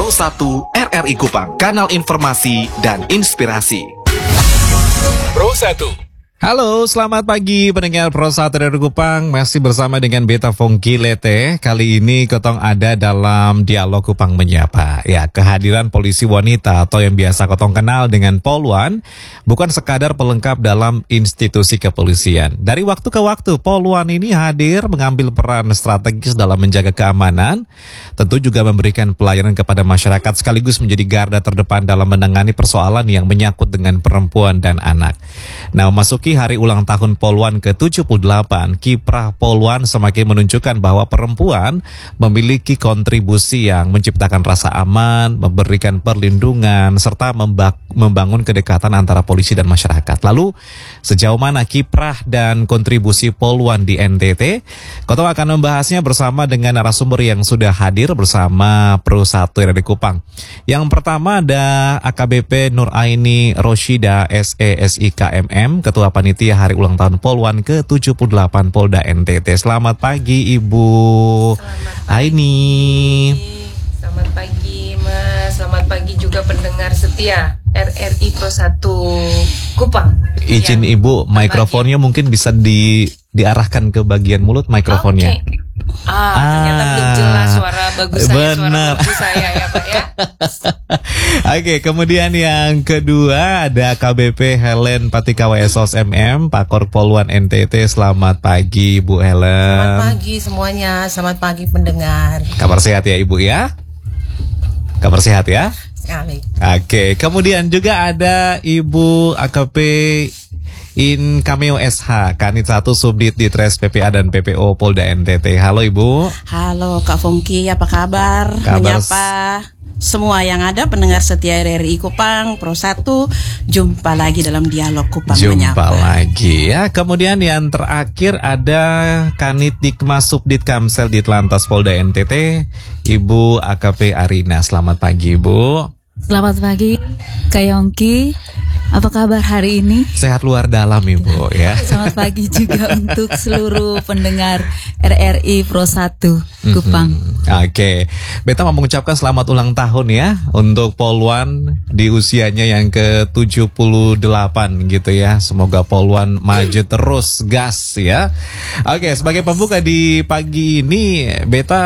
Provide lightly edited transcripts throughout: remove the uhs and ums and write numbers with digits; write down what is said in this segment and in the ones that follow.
Pro 1 RRI Kupang, kanal informasi dan inspirasi. Pro 1. Halo, selamat pagi pendengar Pro 1 RRI Kupang. Masih bersama dengan Beta Fongki Lete. Kali ini Kotong ada dalam Dialog Kupang Menyapa. Ya, kehadiran polisi wanita atau yang biasa Kotong kenal dengan Polwan bukan sekadar pelengkap dalam institusi kepolisian. Dari waktu ke waktu, Polwan ini hadir mengambil peran strategis dalam menjaga keamanan. Tentu juga memberikan pelayanan kepada masyarakat sekaligus menjadi garda terdepan dalam menangani persoalan yang menyangkut dengan perempuan dan anak. Nah, memasuki hari ulang tahun Polwan ke-78, kiprah Polwan semakin menunjukkan bahwa perempuan memiliki kontribusi yang menciptakan rasa aman, memberikan perlindungan, serta membangun kedekatan antara polisi dan masyarakat. Lalu, sejauh mana kiprah dan kontribusi Polwan di NTT? Kotong akan membahasnya bersama dengan narasumber yang sudah hadir bersama Pro 1 RRI Kupang. Yang pertama ada AKBP Nuraini Roshida SESIKMM, Ketua Panitia Hari Ulang Tahun Polwan ke-78 Polda NTT. Selamat pagi Ibu Aini. Selamat pagi Mas, selamat pagi juga pendengar setia RRI Pro 1 Kupang. Izin Ya. Ibu, mikrofonnya mungkin bisa diarahkan ke bagian mulut mikrofonnya. Okay. Ternyata belum jelas suara bagus saya, bener. suara bagus saya ya Pak ya. Oke, kemudian yang kedua ada KBP Helen Patika WSOS MM, Pakor Polwan NTT. Selamat pagi Bu Helen. Selamat pagi semuanya, selamat pagi pendengar. Kabar sehat ya Ibu ya? Kabar sehat ya? Sekali. Oke, kemudian juga ada Ibu AKP In Cameo SH, Kanit 1 Subdit Ditres PPA dan PPO Polda NTT. Halo Ibu. Halo Kak Fongki, apa kabar? Menyapa semua yang ada pendengar setia RRI Kupang Pro 1. Jumpa lagi dalam Dialog Kupang Menyapa. Jumpa lagi ya. Kemudian yang terakhir ada Kanit Dikmas Subdit Kamsel Ditlantas Polda NTT, Ibu AKP Arina. Selamat pagi Ibu. Selamat pagi Kak Yongki. Apa kabar hari ini? Sehat luar dalam Ibu ya. Selamat pagi juga untuk seluruh pendengar RRI Pro 1 Kupang. Oke, Beta mau mengucapkan selamat ulang tahun ya untuk Polwan di usianya yang ke-78 gitu ya. Semoga Polwan maju terus, gas ya. Oke, sebagai pembuka di pagi ini Beta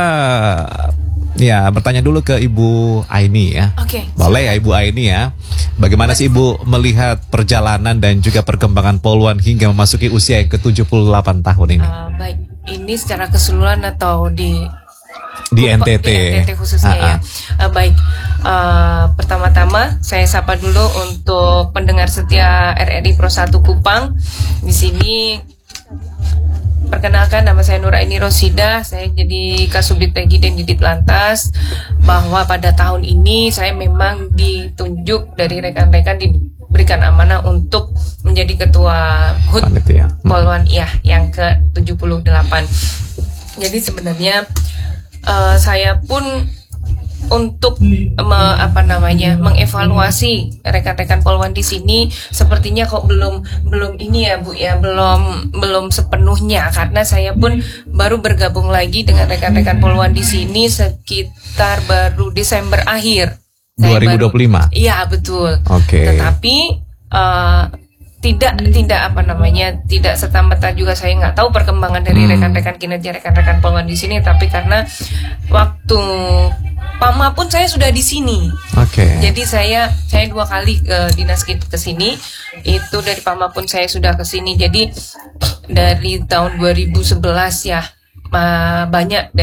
ya bertanya dulu ke Ibu Aini ya. Oke. Boleh ya Ibu Aini ya. Bagaimana sih Ibu melihat perjalanan dan juga perkembangan Polwan hingga memasuki usia yang ke-78 tahun ini? Baik, ini secara keseluruhan atau di NTT? Di NTT khususnya ya. Baik, pertama-tama saya sapa dulu untuk pendengar setia RRI Pro 1 Kupang. Di sini perkenalkan, nama saya Nuraini Roshida, saya jadi Kasubdit Presiden di Ditlantas. Bahwa pada tahun ini saya memang ditunjuk dari rekan-rekan diberikan amanah untuk menjadi Ketua HUT Polwan ya yang ke-78. Jadi sebenarnya saya pun untuk mengevaluasi rekan-rekan Polwan di sini sepertinya kok belum ini ya Bu ya, belum sepenuhnya, karena saya pun baru bergabung lagi dengan rekan-rekan Polwan di sini sekitar baru Desember akhir 2025. Iya betul. Oke. Tetapi tidak serta-merta juga saya nggak tahu perkembangan dari rekan-rekan kinerja rekan-rekan Polwan di sini, tapi karena waktu PAMA pun saya sudah di sini. Oke. Jadi saya 2 kali dinas ke sini. Itu dari PAMA pun saya sudah ke sini. Jadi dari tahun 2011 ya banyak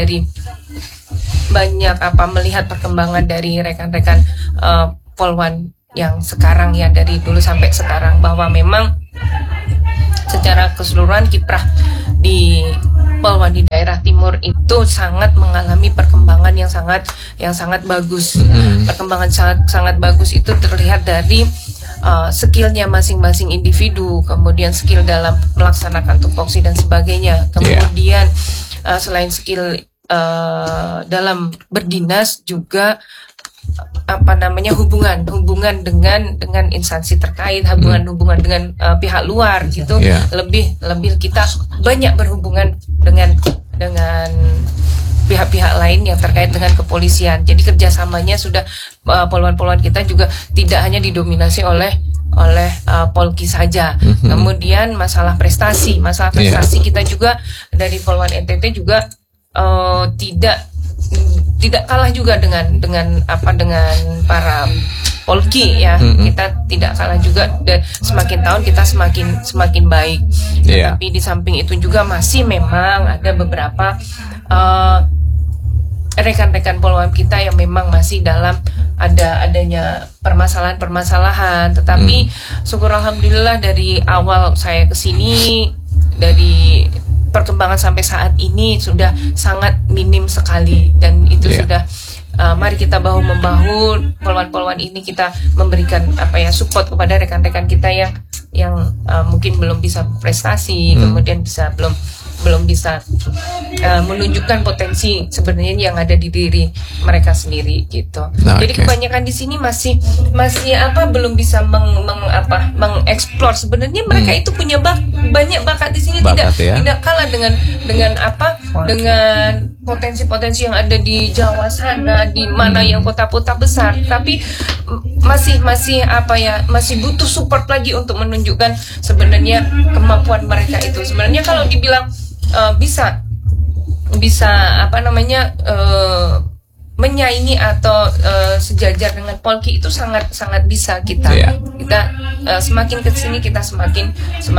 melihat perkembangan dari rekan-rekan Polwan yang sekarang ya, dari dulu sampai sekarang, bahwa memang secara keseluruhan kiprah di Polwan di daerah timur itu sangat mengalami perkembangan yang sangat bagus. Perkembangan sangat bagus itu terlihat dari skillnya masing-masing individu, kemudian skill dalam melaksanakan tupoksi dan sebagainya. Kemudian selain skill dalam berdinas juga hubungan dengan instansi terkait, hubungan dengan pihak luar gitu. lebih kita banyak berhubungan dengan pihak-pihak lain yang terkait dengan kepolisian. Jadi kerjasamanya sudah poluan-poluan kita juga tidak hanya didominasi oleh Polki saja. Kemudian masalah prestasi kita juga dari Poluan NTT juga tidak kalah juga dengan para Polki ya. Kita tidak kalah juga, dan semakin tahun kita semakin baik. Tapi di samping itu juga masih memang ada beberapa rekan-rekan poluan kita yang memang masih dalam adanya permasalahan. Tetapi syukur alhamdulillah dari awal saya kesini, dari perkembangan sampai saat ini sudah sangat minim sekali, dan itu sudah mari kita bahu membahu poluan-poluan ini, kita memberikan support kepada rekan-rekan kita yang mungkin belum bisa prestasi, kemudian belum bisa menunjukkan potensi sebenarnya yang ada di diri mereka sendiri gitu. Jadi kebanyakan di sini masih belum bisa mengeksplor sebenarnya mereka itu punya banyak bakat di sini, tidak kalah dengan potensi-potensi yang ada di Jawa sana, di mana yang kota-kota besar, tapi masih butuh support lagi untuk menunjukkan sebenarnya kemampuan mereka itu. Sebenarnya kalau dibilang bisa menyaingi atau sejajar dengan Polki, itu sangat bisa kita semakin kesini kita semakin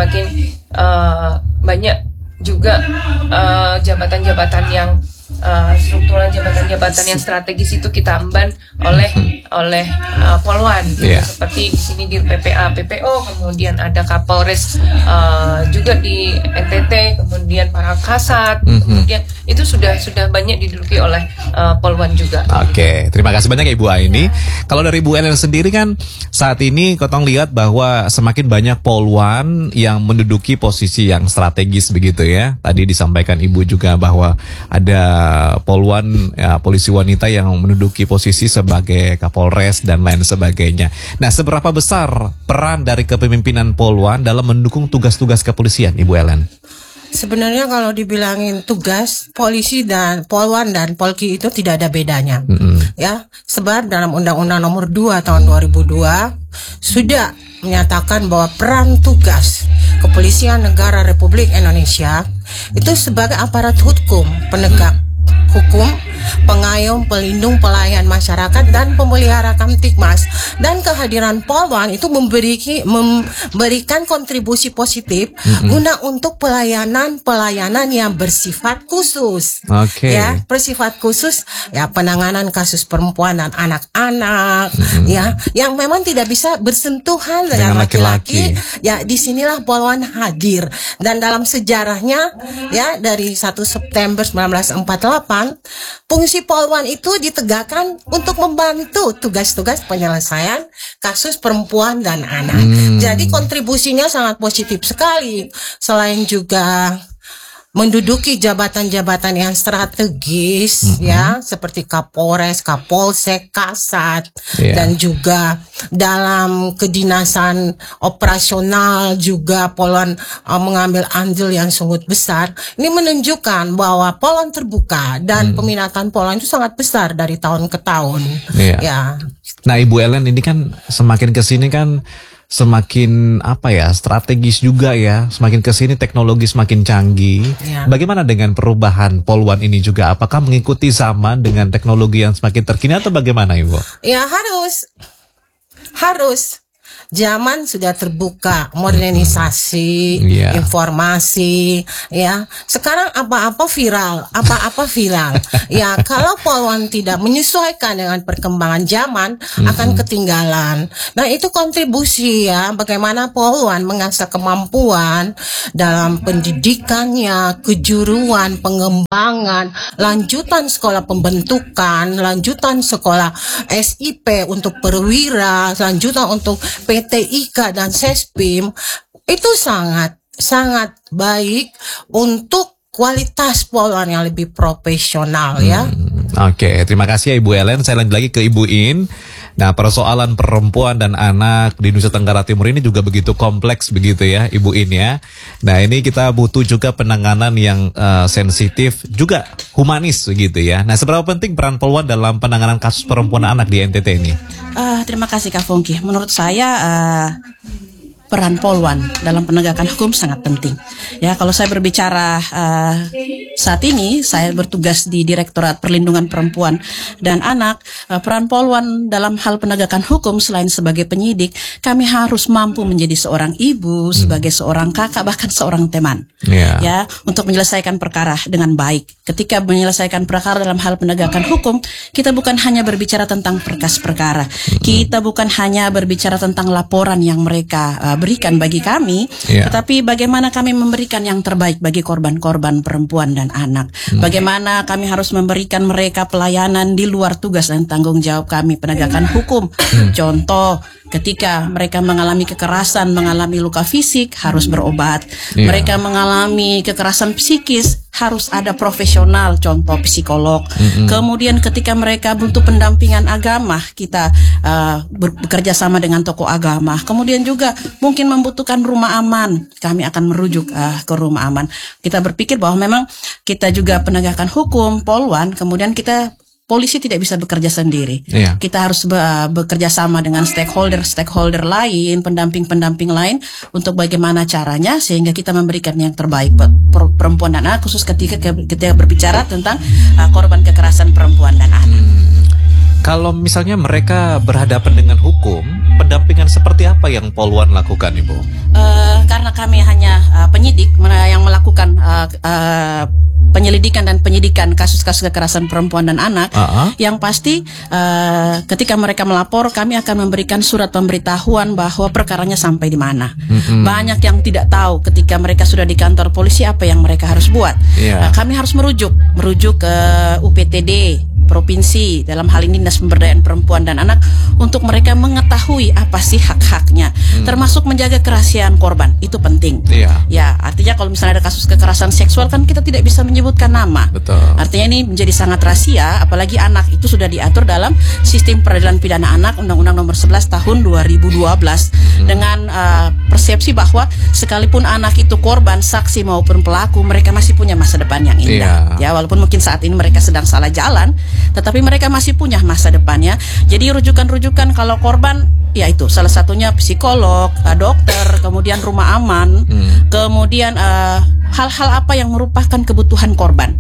banyak juga jabatan-jabatan yang struktural, jabatan-jabatan yang strategis itu kita emban oleh Poluan, seperti di sini di PPA, PPO, kemudian ada Kapolres juga di NTT, kemudian para Kasat, kemudian itu sudah banyak diduduki oleh Poluan juga. Oke, terima kasih banyak Ibu Aini. Kalau dari Ibu Ellen sendiri kan saat ini Kotong lihat bahwa semakin banyak Poluan yang menduduki posisi yang strategis begitu ya. Tadi disampaikan Ibu juga bahwa ada Poluan polisi wanita yang menduduki posisi sebagai Kapolres dan lain sebagainya. Nah, seberapa besar peran dari kepemimpinan Poluan dalam mendukung tugas-tugas kepolisian, Ibu Ellen? Sebenarnya kalau dibilangin tugas polisi dan Poluan dan Polki itu tidak ada bedanya. Ya, sebab dalam Undang-Undang Nomor 2 tahun 2002 sudah menyatakan bahwa peran tugas Kepolisian Negara Republik Indonesia itu sebagai aparat hukum, penegak hukum, pengayom, pelindung, pelayan masyarakat, dan pemelihara Kamtibmas. Dan kehadiran Poluan itu memberikan kontribusi positif guna untuk pelayanan yang bersifat khusus. Ya, bersifat khusus ya, penanganan kasus perempuan dan anak-anak ya, yang memang tidak bisa bersentuhan dengan laki-laki. Ya, disinilah Poluan hadir, dan dalam sejarahnya ya dari 1 September 1948 fungsi Poluan itu ditegakkan untuk membantu tugas-tugas penyelesaian kasus perempuan dan anak. Jadi kontribusinya sangat positif sekali. Selain juga menduduki jabatan-jabatan yang strategis ya, seperti Kapolres, Kapolsek, Kasat, dan juga dalam kedinasan operasional juga Poluan mengambil andil yang sangat besar. Ini menunjukkan bahwa Poluan terbuka dan peminatan Poluan itu sangat besar dari tahun ke tahun. Ya. Nah, Ibu Ellen, ini kan semakin kesini kan semakin strategis juga ya, semakin kesini teknologi semakin canggih. Bagaimana dengan perubahan Poluan ini juga? Apakah mengikuti zaman dengan teknologi yang semakin terkini atau bagaimana, Ibu? Ya, harus. Zaman sudah terbuka, modernisasi, informasi, ya. Sekarang apa-apa viral. Ya, kalau Poluan tidak menyesuaikan dengan perkembangan zaman, akan ketinggalan. Nah, itu kontribusi ya, bagaimana Poluan mengasah kemampuan dalam pendidikannya, kejuruan, pengembangan, lanjutan sekolah pembentukan, lanjutan sekolah SIP untuk perwira, lanjutan untuk PTIK dan Sespim, itu sangat baik untuk kualitas Poluan yang lebih profesional ya. Oke, terima kasih ya Ibu Ellen. Saya lanjut lagi ke Ibu In. Nah, persoalan perempuan dan anak di Nusa Tenggara Timur ini juga begitu kompleks begitu ya Ibu In ya. Nah, ini kita butuh juga penanganan yang sensitif, juga humanis begitu ya. Nah, seberapa penting peran Polwan dalam penanganan kasus perempuan anak di NTT ini? Terima kasih Kak Fongki. Menurut saya peran Polwan dalam penegakan hukum sangat penting. Ya, kalau saya berbicara saat ini saya bertugas di Direktorat Perlindungan Perempuan dan Anak. Peran Polwan dalam hal penegakan hukum selain sebagai penyidik, kami harus mampu menjadi seorang ibu, sebagai seorang kakak, bahkan seorang teman. Ya, untuk menyelesaikan perkara dengan baik. Ketika menyelesaikan perkara dalam hal penegakan hukum, kita bukan hanya berbicara tentang berkas perkara. Kita bukan hanya berbicara tentang laporan yang mereka berikan bagi kami, tetapi bagaimana kami memberikan yang terbaik bagi korban-korban perempuan dan anak. Bagaimana kami harus memberikan mereka pelayanan di luar tugas dan tanggung jawab kami penegakan hukum. Contoh, ketika mereka mengalami kekerasan, mengalami luka fisik, harus berobat. Mereka mengalami kekerasan psikis, harus ada profesional, contoh psikolog. Kemudian ketika mereka butuh pendampingan agama, kita bekerja sama dengan tokoh agama. Kemudian juga mungkin membutuhkan rumah aman, kami akan merujuk ke rumah aman. Kita berpikir bahwa memang kita juga penegakan hukum, Polwan, kemudian kita polisi tidak bisa bekerja sendiri. Kita harus bekerja sama dengan stakeholder lain, pendamping lain, untuk bagaimana caranya sehingga kita memberikan yang terbaik buat perempuan dan anak, khusus ketika berbicara tentang korban kekerasan perempuan dan anak. Kalau misalnya mereka berhadapan dengan hukum, pendampingan seperti apa yang Polwan lakukan, Ibu? Karena kami hanya penyidik yang melakukan penyelidikan dan penyidikan kasus-kasus kekerasan perempuan dan anak, yang pasti ketika mereka melapor, kami akan memberikan surat pemberitahuan bahwa perkaranya sampai di mana. Banyak yang tidak tahu ketika mereka sudah di kantor polisi apa yang mereka harus buat. Kami harus merujuk ke UPTD provinsi, dalam hal ini Dinas Pemberdayaan Perempuan dan Anak, untuk mereka mengetahui apa sih hak-haknya, termasuk menjaga kerahasiaan korban. Itu penting. Ya, artinya kalau misalnya ada kasus kekerasan seksual kan kita tidak bisa menyebutkan nama. Artinya ini menjadi sangat rahasia, apalagi anak itu sudah diatur dalam Sistem Peradilan Pidana Anak Undang-Undang Nomor 11 Tahun 2012 dengan persepsi bahwa sekalipun anak itu korban, saksi maupun pelaku, mereka masih punya masa depan yang indah. Ya, walaupun mungkin saat ini mereka sedang salah jalan, tetapi mereka masih punya masa depannya. Jadi rujukan-rujukan kalau korban, ya itu salah satunya psikolog, dokter, kemudian rumah aman, kemudian hal-hal apa yang merupakan kebutuhan korban,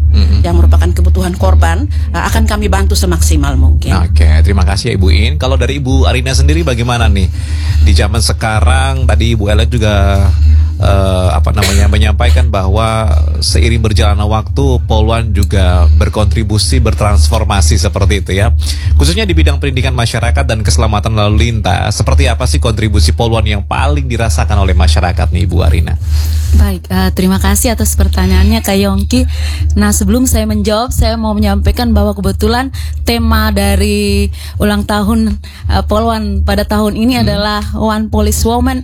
akan kami bantu semaksimal mungkin. Oke, terima kasih ya Ibu In. Kalau dari Ibu Arina sendiri bagaimana nih di zaman sekarang? Tadi Ibu Ellen juga menyampaikan bahwa seiring berjalannya waktu, Polwan juga berkontribusi, bertransformasi seperti itu ya. Khususnya di bidang pendidikan masyarakat dan keselamatan lalu lintas. Seperti apa sih kontribusi Polwan yang paling dirasakan oleh masyarakat nih, Ibu Arina? Baik, terima kasih atas pertanyaannya Kak Yongki. Nah, sebelum saya menjawab, saya mau menyampaikan bahwa kebetulan tema dari ulang tahun Polwan pada tahun ini adalah One Police Woman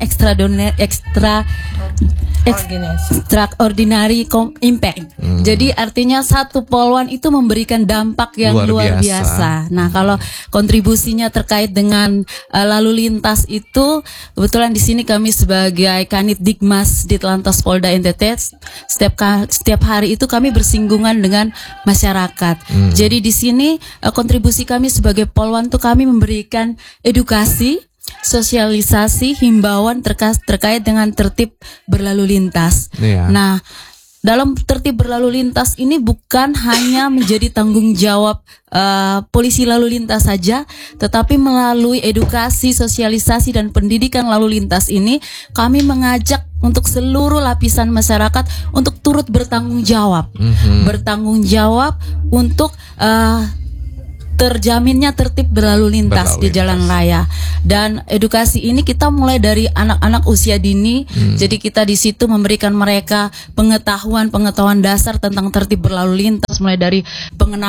Extraordinary Impact. Jadi artinya satu Polwan itu memberikan dampak yang luar biasa. Nah, kalau kontribusinya terkait dengan lalu lintas itu, kebetulan di sini kami sebagai Kanit Dikmas Ditlantas Polda NTT setiap hari itu kami bersinggungan dengan masyarakat. Jadi di sini kontribusi kami sebagai Polwan tuh kami memberikan edukasi, sosialisasi, himbauan terkait dengan tertib berlalu lintas. Nah, dalam tertib berlalu lintas ini bukan hanya menjadi tanggung jawab polisi lalu lintas saja, tetapi melalui edukasi, sosialisasi, dan pendidikan lalu lintas ini kami mengajak untuk seluruh lapisan masyarakat untuk turut bertanggung jawab, untuk terjaminnya tertib berlalu lintas di jalan raya. Dan edukasi ini kita mulai dari anak-anak usia dini. Jadi kita di situ memberikan mereka pengetahuan dasar tentang tertib berlalu lintas, mulai dari pengenalan